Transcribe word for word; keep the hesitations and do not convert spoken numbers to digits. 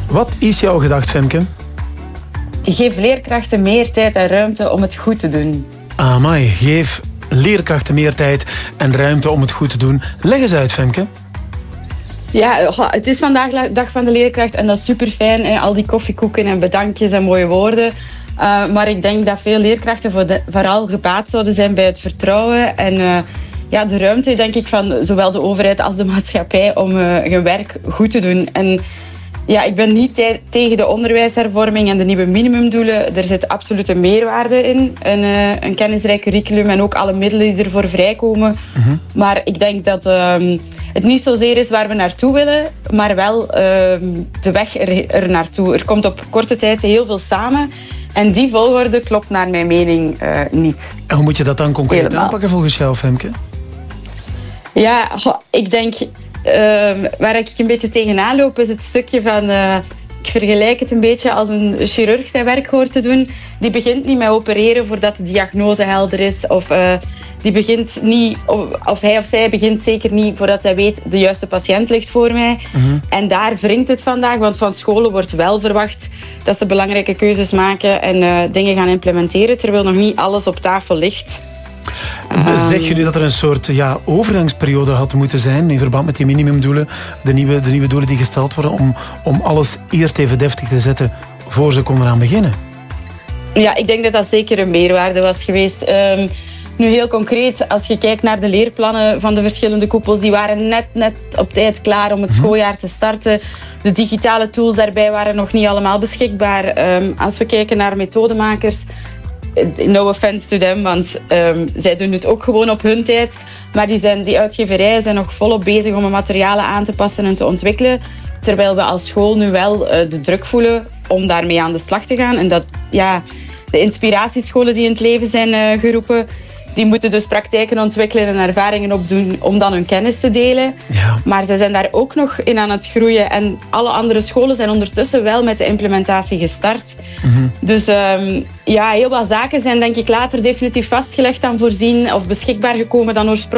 Wat is jouw gedacht, Femke? Geef leerkrachten meer tijd en ruimte om het goed te doen. Amai, geef leerkrachten meer tijd en ruimte om het goed te doen. Leg eens uit, Femke. Ja, het is vandaag dag van de leerkracht en dat is super fijn. Al die koffiekoeken en bedankjes en mooie woorden. Uh, maar ik denk dat veel leerkrachten voor de, vooral gebaat zouden zijn bij het vertrouwen. En uh, ja, de ruimte, denk ik, van zowel de overheid als de maatschappij om uh, hun werk goed te doen. En ja, ik ben niet te- tegen de onderwijshervorming en de nieuwe minimumdoelen. Er zit absoluut een meerwaarde in. Een, uh, een kennisrijk curriculum en ook alle middelen die ervoor vrijkomen. Mm-hmm. Maar ik denk dat uh, het niet zozeer is waar we naartoe willen, maar wel uh, de weg er, er naartoe. Er komt op korte tijd heel veel samen. En die volgorde klopt naar mijn mening uh, niet. En hoe moet je dat dan concreet Helemaal. aanpakken volgens jou, Femke? Ja, ik denk... Uh, waar ik een beetje tegenaan loop is het stukje van... Uh, ik vergelijk het een beetje als een chirurg zijn werk hoort te doen. Die begint niet met opereren voordat de diagnose helder is. Of uh, die begint niet... Of, of hij of zij begint zeker niet voordat hij weet... de juiste patiënt ligt voor mij. Mm-hmm. En daar wringt het vandaag. Want van scholen wordt wel verwacht dat ze belangrijke keuzes maken... en uh, dingen gaan implementeren, terwijl nog niet alles op tafel ligt. Zeg je nu dat er een soort ja, overgangsperiode had moeten zijn in verband met die minimumdoelen, de nieuwe, de nieuwe doelen die gesteld worden, om, om alles eerst even deftig te zetten voor ze konden aan beginnen? Ja, ik denk dat dat zeker een meerwaarde was geweest. Um, nu heel concreet, als je kijkt naar de leerplannen van de verschillende koepels, die waren net, net op tijd klaar om het schooljaar te starten. De digitale tools daarbij waren nog niet allemaal beschikbaar. Um, als we kijken naar methodemakers... No offense to them, want um, zij doen het ook gewoon op hun tijd. Maar die, zijn, die uitgeverijen zijn nog volop bezig om de materialen aan te passen en te ontwikkelen. Terwijl we als school nu wel uh, de druk voelen om daarmee aan de slag te gaan. En dat ja, de inspiratiescholen die in het leven zijn uh, geroepen... die moeten dus praktijken ontwikkelen en ervaringen opdoen om dan hun kennis te delen. Ja. Maar zij zijn daar ook nog in aan het groeien. En alle andere scholen zijn ondertussen wel met de implementatie gestart. Mm-hmm. Dus um, ja, heel wat zaken zijn denk ik later definitief vastgelegd dan voorzien of beschikbaar gekomen dan oorspronkelijk.